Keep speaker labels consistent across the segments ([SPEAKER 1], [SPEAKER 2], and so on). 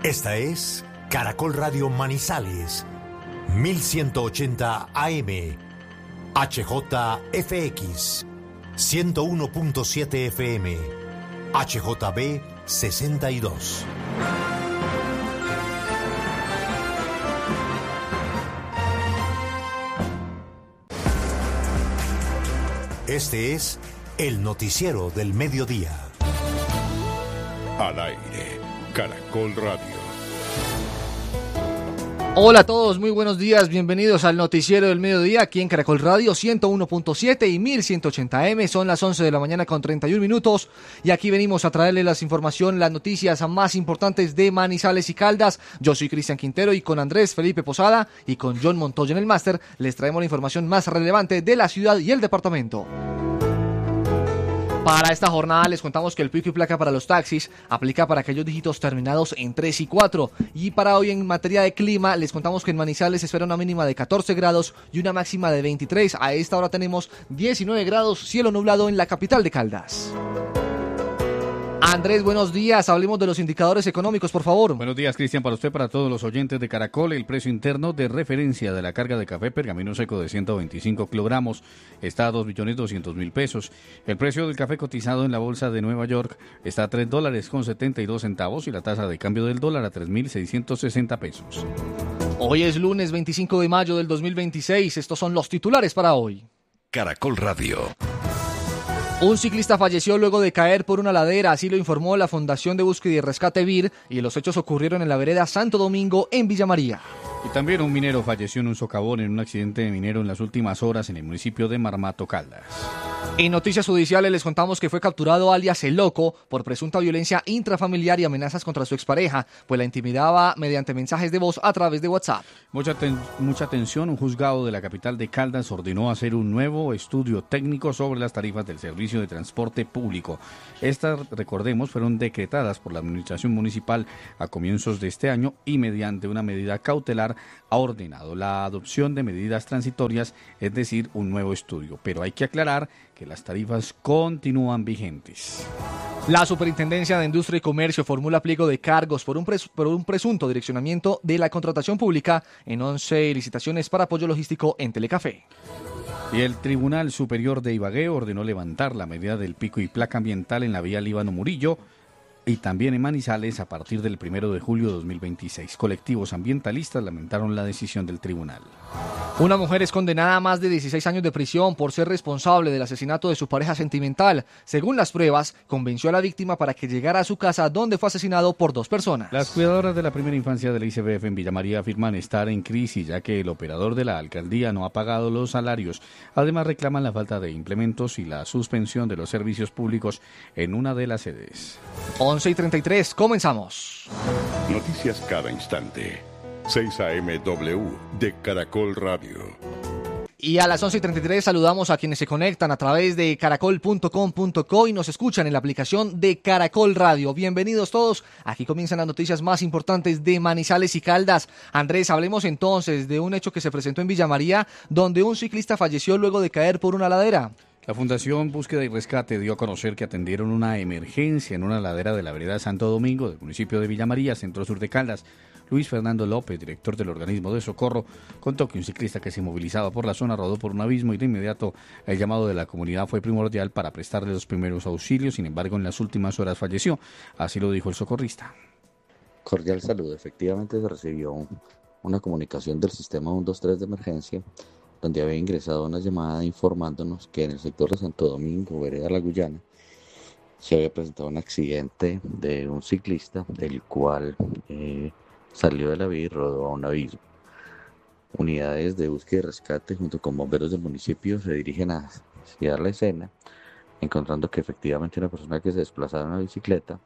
[SPEAKER 1] Esta es Caracol Radio Manizales, 1180 AM, HJFX, 101.7 FM, HJB 62. Este es el noticiero del mediodía.
[SPEAKER 2] Al aire, Caracol Radio.
[SPEAKER 3] Hola a todos, muy buenos días, bienvenidos al noticiero del mediodía aquí en Caracol Radio 101.7 y 1180M, son las 11 de la mañana con 31 minutos y aquí venimos a traerles las informaciones, las noticias más importantes de Manizales y Caldas. Yo soy Cristian Quintero y con Andrés Felipe Posada y con John Montoya en el máster les traemos la información más relevante de la ciudad y el departamento. Para esta jornada les contamos que el pico y placa para los taxis aplica para aquellos dígitos terminados en 3 y 4. Y para hoy en materia de clima les contamos que en Manizales se espera una mínima de 14 grados y una máxima de 23. A esta hora tenemos 19 grados, cielo nublado en la capital de Caldas. Andrés, buenos días. Hablemos de los indicadores económicos, por favor.
[SPEAKER 4] Buenos días, Cristian, para usted, para todos los oyentes de Caracol. El precio interno de referencia de la carga de café pergamino seco de 125 kilogramos está a 2.200.000 pesos. El precio del café cotizado en la bolsa de Nueva York está a $3.72 y la tasa de cambio del dólar a 3.660 pesos.
[SPEAKER 3] Hoy es lunes 25 de mayo del 2026. Estos son los titulares para hoy.
[SPEAKER 2] Caracol Radio.
[SPEAKER 3] Un ciclista falleció luego de caer por una ladera, así lo informó la Fundación de Búsqueda y Rescate VIR, y los hechos ocurrieron en la vereda Santo Domingo, en Villa María.
[SPEAKER 4] Y también un minero falleció en un socavón en un accidente de minero en las últimas horas en el municipio de Marmato, Caldas.
[SPEAKER 3] En noticias judiciales les contamos que fue capturado alias El Loco por presunta violencia intrafamiliar y amenazas contra su expareja, pues la intimidaba mediante mensajes de voz a través de WhatsApp.
[SPEAKER 4] Mucha atención, un juzgado de la capital de Caldas ordenó hacer un nuevo estudio técnico sobre las tarifas del servicio de transporte público. Estas, recordemos, fueron decretadas por la administración municipal a comienzos de este año y mediante una medida cautelar ha ordenado la adopción de medidas transitorias, es decir, un nuevo estudio. Pero hay que aclarar que las tarifas continúan vigentes.
[SPEAKER 3] La Superintendencia de Industria y Comercio formula pliego de cargos por un presunto direccionamiento de la contratación pública en 11 licitaciones para apoyo logístico en Telecafé.
[SPEAKER 4] Y el Tribunal Superior de Ibagué ordenó levantar la medida del pico y placa ambiental en la vía Líbano Murillo y también en Manizales a partir del 1 de julio de 2026. Colectivos ambientalistas lamentaron la decisión del tribunal.
[SPEAKER 3] Una mujer es condenada a más de 16 años de prisión por ser responsable del asesinato de su pareja sentimental. Según las pruebas, convenció a la víctima para que llegara a su casa donde fue asesinado por 2 personas.
[SPEAKER 4] Las cuidadoras de la primera infancia de la ICBF en Villa María afirman estar en crisis ya que el operador de la alcaldía no ha pagado los salarios. Además reclaman la falta de implementos y la suspensión de los servicios públicos en una de las sedes.
[SPEAKER 3] 11:33, comenzamos.
[SPEAKER 2] Noticias cada instante. 6 AMW de Caracol Radio.
[SPEAKER 3] Y a las 11:33 saludamos a quienes se conectan a través de caracol.com.co y nos escuchan en la aplicación de Caracol Radio. Bienvenidos todos, aquí comienzan las noticias más importantes de Manizales y Caldas. Andrés, hablemos entonces de un hecho que se presentó en Villa María, donde un ciclista falleció luego de caer por una ladera.
[SPEAKER 4] La Fundación Búsqueda y Rescate dio a conocer que atendieron una emergencia en una ladera de la vereda Santo Domingo del municipio de Villa María, centro sur de Caldas. Luis Fernando López, director del organismo de socorro, contó que un ciclista que se movilizaba por la zona rodó por un abismo y de inmediato el llamado de la comunidad fue primordial para prestarle los primeros auxilios. Sin embargo, en las últimas horas falleció. Así lo dijo el socorrista.
[SPEAKER 5] Cordial saludo. Efectivamente se recibió una comunicación del sistema 123 de emergencia donde había ingresado una llamada informándonos que en el sector de Santo Domingo, vereda La Guyana, se había presentado un accidente de un ciclista, del cual salió de la vía y rodó a un abismo. Unidades de búsqueda y rescate junto con bomberos del municipio se dirigen hacia la escena, encontrando que efectivamente una persona que se desplazaba en una bicicleta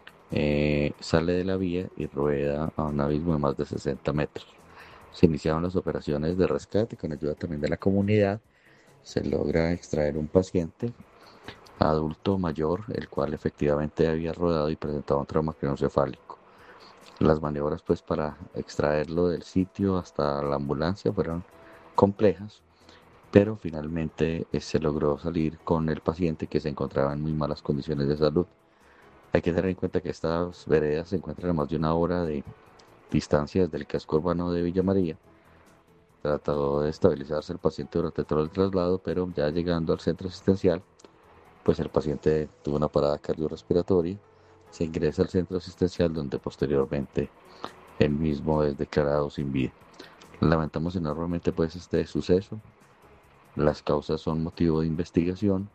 [SPEAKER 5] sale de la vía y rueda a un abismo de más de 60 metros. Se iniciaron las operaciones de rescate con ayuda también de la comunidad. Se logra extraer un paciente adulto mayor, el cual efectivamente había rodado y presentaba un trauma craneoencefálico. Las maniobras para extraerlo del sitio hasta la ambulancia fueron complejas, pero finalmente se logró salir con el paciente, que se encontraba en muy malas condiciones de salud. Hay que tener en cuenta que estas veredas se encuentran a más de 1 hora de distancia desde el casco urbano de Villa María. Trató de estabilizarse el paciente durante todo el traslado, pero ya llegando al centro asistencial, pues el paciente tuvo una parada cardiorrespiratoria, se ingresa al centro asistencial donde posteriormente él mismo es declarado sin vida. Lamentamos enormemente pues este suceso, las causas son motivo de investigación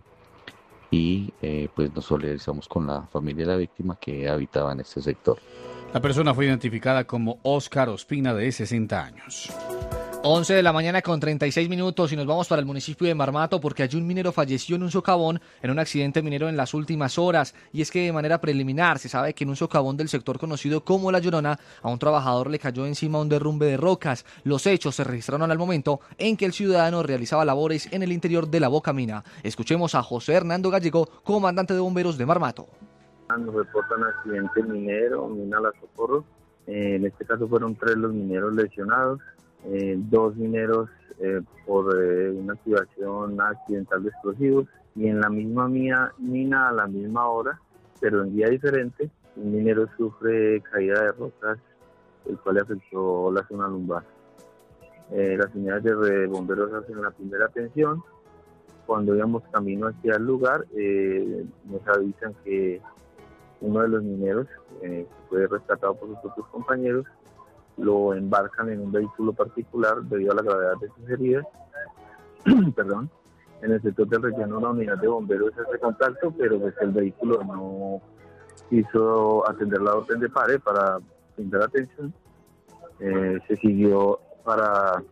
[SPEAKER 5] y pues nos solidarizamos con la familia de la víctima que habitaba en este sector.
[SPEAKER 4] La persona fue identificada como Óscar Ospina, de 60 años.
[SPEAKER 3] 11 de la mañana con 36 minutos y nos vamos para el municipio de Marmato porque allí un minero falleció en un socavón en un accidente minero en las últimas horas. Y es que de manera preliminar se sabe que en un socavón del sector conocido como La Llorona a un trabajador le cayó encima un derrumbe de rocas. Los hechos se registraron al momento en que el ciudadano realizaba labores en el interior de la bocamina. Escuchemos a José Hernando Gallego, comandante de bomberos de Marmato.
[SPEAKER 6] Nos reportan accidente minero, mina La Socorro. En este caso fueron 3 los mineros lesionados. 2 mineros por una activación accidental de explosivos y en la misma mina a la misma hora, pero en día diferente, un minero sufre caída de rocas, el cual le afectó la zona lumbar. Las unidades de bomberos hacen la primera atención. Cuando íbamos camino hacia el lugar, nos avisan que uno de los mineros fue rescatado por sus propios compañeros, lo embarcan en un vehículo particular debido a la gravedad de sus heridas. Perdón. En el sector del relleno una unidad de bomberos hace contacto, pero pues el vehículo no quiso atender la orden de pare para brindar atención. Se siguió para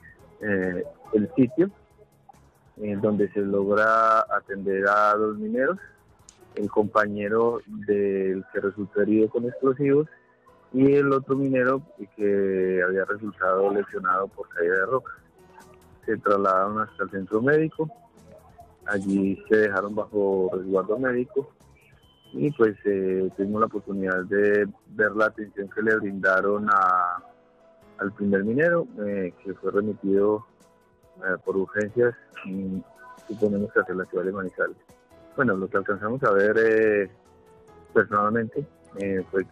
[SPEAKER 6] el sitio donde se logra atender a 2 mineros, el compañero del que resultó herido con explosivos y el otro minero que había resultado lesionado por caída de rocas. Se trasladaron hasta el centro médico, allí se dejaron bajo resguardo médico y pues tuvimos la oportunidad de ver la atención que le brindaron al primer minero, que fue remitido por urgencias, suponemos que hacia la ciudad de Manizales. Bueno, lo que alcanzamos a ver personalmente fue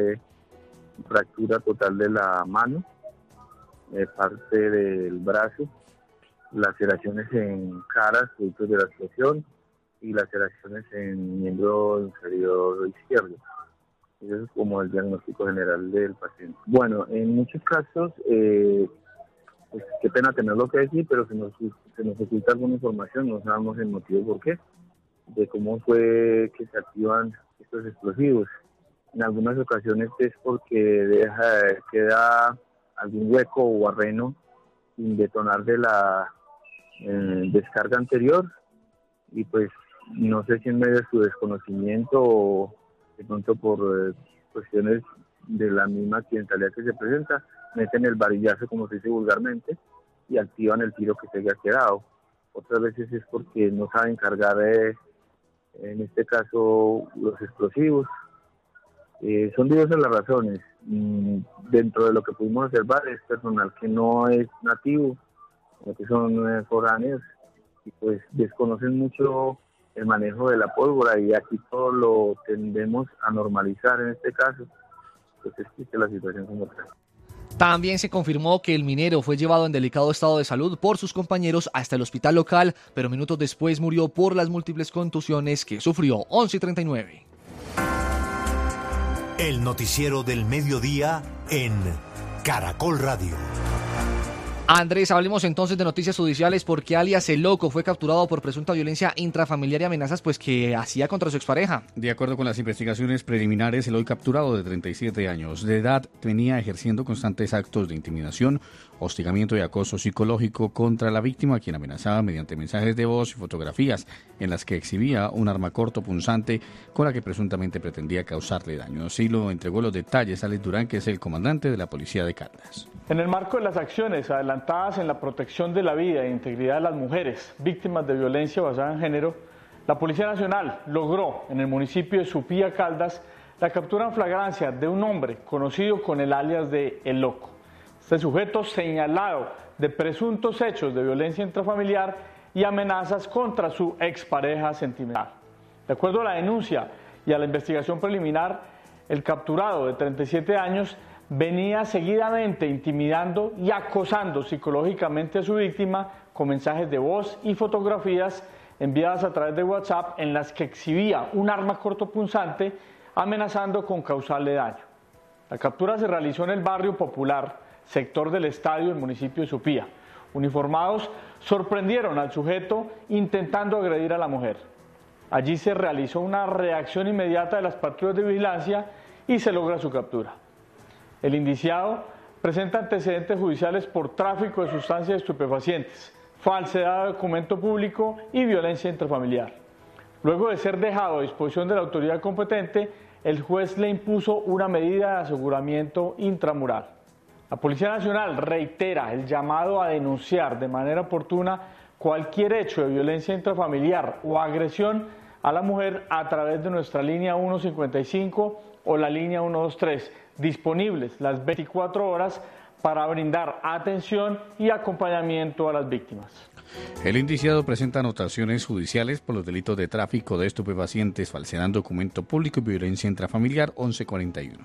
[SPEAKER 6] fractura total de la mano, parte del brazo, laceraciones en caras producto de la explosión y laceraciones en miembro inferior izquierdo. Eso es como el diagnóstico general del paciente. Bueno, en muchos casos, pues, qué pena tenerlo que decir, pero se nos oculta alguna información, no sabemos el motivo por qué, de cómo fue que se activan estos explosivos. En algunas ocasiones es porque queda algún hueco o barreno sin detonar de la descarga anterior y pues no sé si en medio de su desconocimiento o de pronto por cuestiones de la misma accidentalidad que se presenta, meten el varillazo como se dice vulgarmente y activan el tiro que se haya quedado. Otras veces es porque no saben cargar en este caso los explosivos. Son diversas las razones. Dentro de lo que pudimos observar es personal que no es nativo, que son foráneos y pues desconocen mucho el manejo de la pólvora y aquí todo lo tendemos a normalizar en este caso, pues existe la situación como tal.
[SPEAKER 3] También se confirmó que el minero fue llevado en delicado estado de salud por sus compañeros hasta el hospital local, pero minutos después murió por las múltiples contusiones que sufrió. 11:39.
[SPEAKER 1] El noticiero del mediodía en Caracol Radio.
[SPEAKER 3] Andrés, hablemos entonces de noticias judiciales porque alias El Loco fue capturado por presunta violencia intrafamiliar y amenazas pues que hacía contra su expareja.
[SPEAKER 4] De acuerdo con las investigaciones preliminares, el hoy capturado de 37 años de edad venía ejerciendo constantes actos de intimidación, hostigamiento y acoso psicológico contra la víctima, a quien amenazaba mediante mensajes de voz y fotografías en las que exhibía un arma cortopunzante con la que presuntamente pretendía causarle daño. Así lo entregó los detalles Alex Durán, que es el comandante de la policía de Caldas.
[SPEAKER 7] En el marco de las acciones adelantadas en la protección de la vida e integridad de las mujeres víctimas de violencia basada en género, la Policía Nacional logró en el municipio de Supía, Caldas, la captura en flagrancia de un hombre conocido con el alias de El Loco. Este sujeto señalado de presuntos hechos de violencia intrafamiliar y amenazas contra su expareja sentimental. De acuerdo a la denuncia y a la investigación preliminar, el capturado de 37 años venía seguidamente intimidando y acosando psicológicamente a su víctima con mensajes de voz y fotografías enviadas a través de WhatsApp en las que exhibía un arma cortopunzante amenazando con causarle daño. La captura se realizó en el barrio Popular, sector del estadio del municipio de Supía. Uniformados sorprendieron al sujeto intentando agredir a la mujer. Allí se realizó una reacción inmediata de las patrullas de vigilancia y se logra su captura. El indiciado presenta antecedentes judiciales por tráfico de sustancias estupefacientes, falsedad de documento público y violencia intrafamiliar. Luego de ser dejado a disposición de la autoridad competente, el juez le impuso una medida de aseguramiento intramural. La Policía Nacional reitera el llamado a denunciar de manera oportuna cualquier hecho de violencia intrafamiliar o agresión a la mujer a través de nuestra línea 155 o la línea 123, disponibles las 24 horas para brindar atención y acompañamiento a las víctimas.
[SPEAKER 4] El indiciado presenta anotaciones judiciales por los delitos de tráfico de estupefacientes, falsedad documento público y violencia intrafamiliar 1141.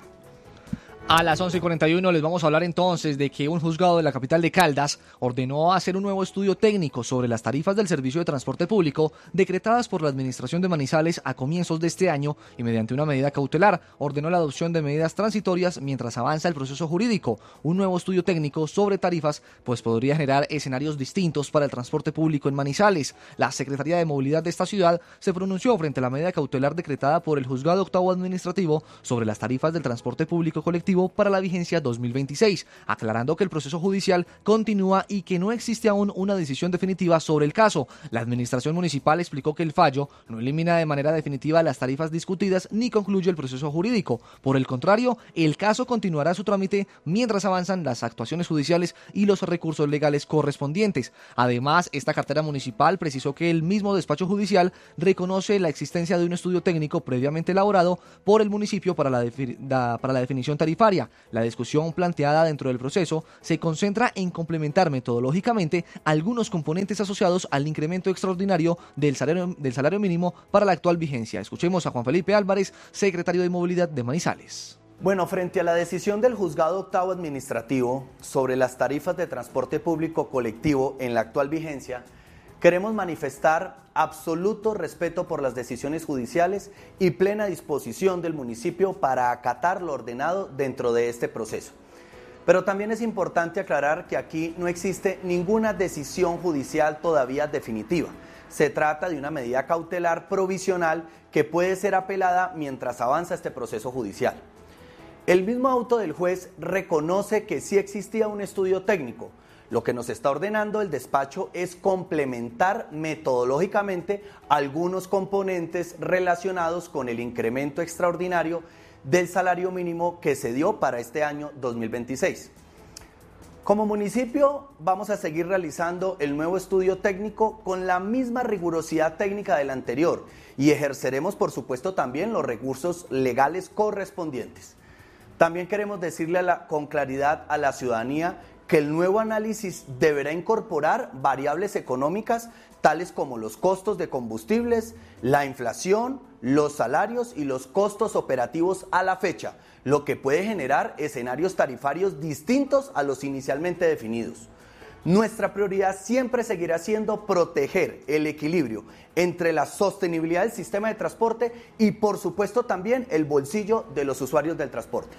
[SPEAKER 3] A las 11:41 les vamos a hablar entonces de que un juzgado de la capital de Caldas ordenó hacer un nuevo estudio técnico sobre las tarifas del servicio de transporte público decretadas por la administración de Manizales a comienzos de este año y mediante una medida cautelar ordenó la adopción de medidas transitorias mientras avanza el proceso jurídico. Un nuevo estudio técnico sobre tarifas pues podría generar escenarios distintos para el transporte público en Manizales. La Secretaría de Movilidad de esta ciudad se pronunció frente a la medida cautelar decretada por el Juzgado Octavo Administrativo sobre las tarifas del transporte público colectivo para la vigencia 2026, aclarando que el proceso judicial continúa y que no existe aún una decisión definitiva sobre el caso. La administración municipal explicó que el fallo no elimina de manera definitiva las tarifas discutidas ni concluye el proceso jurídico. Por el contrario, el caso continuará su trámite mientras avanzan las actuaciones judiciales y los recursos legales correspondientes. Además, esta cartera municipal precisó que el mismo despacho judicial reconoce la existencia de un estudio técnico previamente elaborado por el municipio para la definición tarifaria. La discusión planteada dentro del proceso se concentra en complementar metodológicamente algunos componentes asociados al incremento extraordinario del salario mínimo para la actual vigencia. Escuchemos a Juan Felipe Álvarez, secretario de Movilidad de Manizales.
[SPEAKER 8] Bueno, frente a la decisión del Juzgado Octavo Administrativo sobre las tarifas de transporte público colectivo en la actual vigencia, queremos manifestar absoluto respeto por las decisiones judiciales y plena disposición del municipio para acatar lo ordenado dentro de este proceso. Pero también es importante aclarar que aquí no existe ninguna decisión judicial todavía definitiva. Se trata de una medida cautelar provisional que puede ser apelada mientras avanza este proceso judicial. El mismo auto del juez reconoce que sí existía un estudio técnico. Lo que nos está ordenando el despacho es complementar metodológicamente algunos componentes relacionados con el incremento extraordinario del salario mínimo que se dio para este año 2026. Como municipio vamos a seguir realizando el nuevo estudio técnico con la misma rigurosidad técnica del anterior y ejerceremos por supuesto también los recursos legales correspondientes. También queremos decirle con claridad a la ciudadanía que el nuevo análisis deberá incorporar variables económicas tales como los costos de combustibles, la inflación, los salarios y los costos operativos a la fecha, lo que puede generar escenarios tarifarios distintos a los inicialmente definidos. Nuestra prioridad siempre seguirá siendo proteger el equilibrio entre la sostenibilidad del sistema de transporte y por supuesto también el bolsillo de los usuarios del transporte.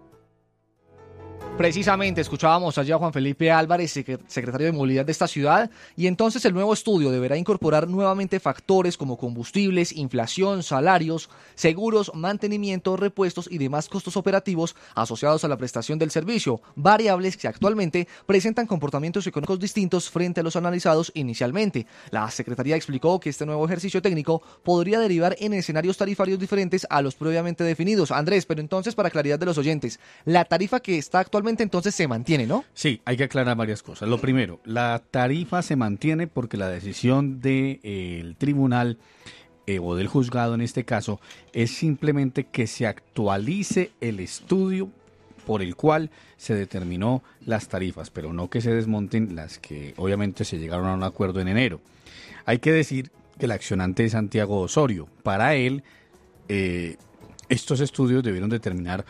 [SPEAKER 3] Precisamente escuchábamos allá a Juan Felipe Álvarez, secretario de Movilidad de esta ciudad, y entonces el nuevo estudio deberá incorporar nuevamente factores como combustibles, inflación, salarios, seguros, mantenimiento, repuestos y demás costos operativos asociados a la prestación del servicio, variables que actualmente presentan comportamientos económicos distintos frente a los analizados inicialmente. La Secretaría explicó que este nuevo ejercicio técnico podría derivar en escenarios tarifarios diferentes a los previamente definidos. Andrés, pero entonces para claridad de los oyentes, la tarifa que está actualmente entonces se mantiene, ¿no?
[SPEAKER 4] Sí, hay que aclarar varias cosas. Lo primero, la tarifa se mantiene porque la decisión del tribunal o del juzgado en este caso es simplemente que se actualice el estudio por el cual se determinó las tarifas, pero no que se desmonten las que obviamente se llegaron a un acuerdo en enero. Hay que decir que el accionante es Santiago Osorio. Para él, estos estudios debieron determinar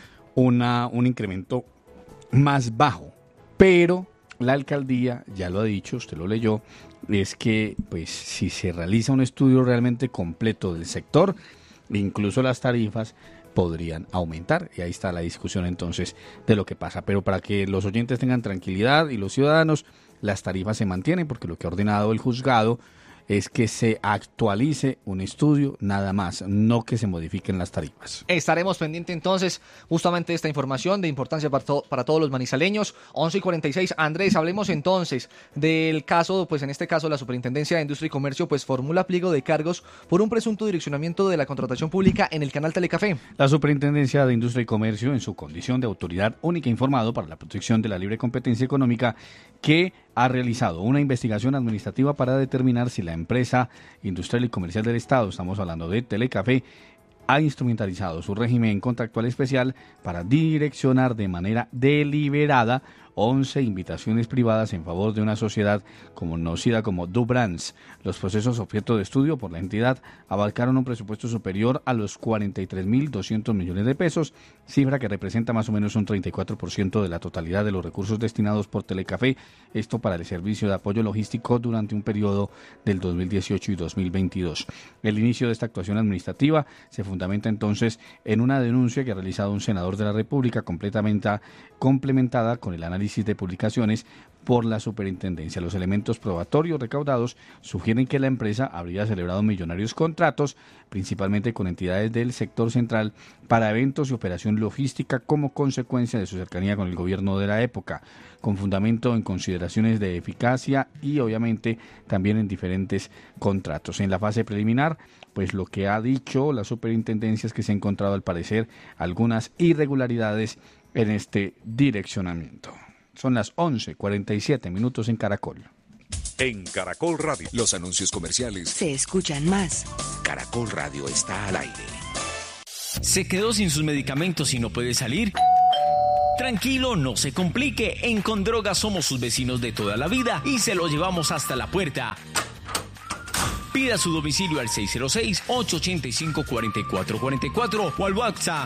[SPEAKER 4] un incremento más bajo, pero la alcaldía ya lo ha dicho, usted lo leyó, es que pues si se realiza un estudio realmente completo del sector, incluso las tarifas podrían aumentar, y ahí está la discusión entonces de lo que pasa. Pero para que los oyentes tengan tranquilidad y los ciudadanos, las tarifas se mantienen, porque lo que ha ordenado el juzgado es que se actualice un estudio nada más, no que se modifiquen las tarifas.
[SPEAKER 3] Estaremos pendientes entonces justamente de esta información de importancia para todos los manizaleños. 11:46. Andrés, hablemos entonces del caso, pues en este caso la Superintendencia de Industria y Comercio pues formula pliego de cargos por un presunto direccionamiento de la contratación pública en el canal Telecafé.
[SPEAKER 4] La Superintendencia de Industria y Comercio, en su condición de autoridad única informado para la protección de la libre competencia económica, que ha realizado una investigación administrativa para determinar si la empresa industrial y comercial del Estado, estamos hablando de Telecafé, ha instrumentalizado su régimen contractual especial para direccionar de manera deliberada 11 invitaciones privadas en favor de una sociedad conocida como Dubrands. Los procesos objeto de estudio por la entidad abarcaron un presupuesto superior a los 43.200 millones de pesos, cifra que representa más o menos un 34% de la totalidad de los recursos destinados por Telecafé, esto para el servicio de apoyo logístico durante un periodo del 2018 y 2022. El inicio de esta actuación administrativa se fundamenta entonces en una denuncia que ha realizado un senador de la República complementada con el análisis de publicaciones por la superintendencia. Los elementos probatorios recaudados sugieren que la empresa habría celebrado millonarios contratos, principalmente con entidades del sector central, para eventos y operación logística como consecuencia de su cercanía con el gobierno de la época, con fundamento en consideraciones de eficacia y obviamente también en diferentes contratos. En la fase preliminar, pues lo que ha dicho la superintendencia es que se ha encontrado al parecer algunas irregularidades en este direccionamiento. Son las 11:47 en Caracol.
[SPEAKER 9] En Caracol Radio, los anuncios comerciales
[SPEAKER 10] se escuchan más.
[SPEAKER 9] Caracol Radio está al aire.
[SPEAKER 11] ¿Se quedó sin sus medicamentos y no puede salir? Tranquilo, no se complique. En Condroga somos sus vecinos de toda la vida y se lo llevamos hasta la puerta. Pida su domicilio al 606-885-4444 o al WhatsApp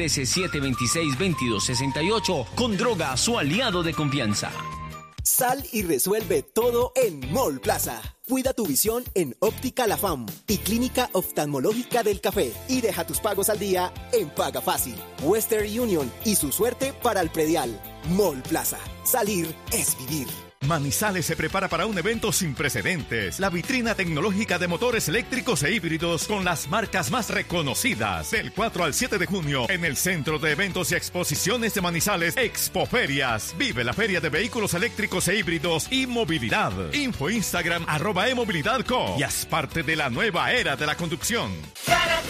[SPEAKER 11] 313-726-2268. Condroga, su aliado de confianza.
[SPEAKER 12] Sal y resuelve todo en Mall Plaza. Cuida tu visión en Óptica La Fam y Clínica Oftalmológica del Café. Y deja tus pagos al día en Paga Fácil, Western Union y su suerte para el predial. Mall Plaza. Salir es vivir.
[SPEAKER 13] Manizales se prepara para un evento sin precedentes. La vitrina tecnológica de motores eléctricos e híbridos con las marcas más reconocidas. Del 4 al 7 de junio en el Centro de Eventos y Exposiciones de Manizales, Expoferias. Vive la feria de vehículos eléctricos e híbridos y movilidad. Info Instagram @emovilidadco y haz parte de la nueva era de la conducción.